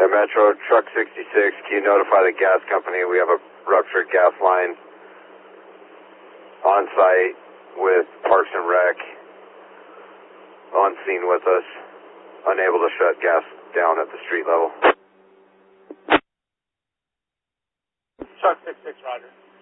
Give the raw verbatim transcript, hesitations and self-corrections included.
Metro, truck sixty-six, can you notify the gas company we have a ruptured gas line on site with Parks and Rec on scene with us, unable to shut gas down at the street level. Truck sixty-six, roger.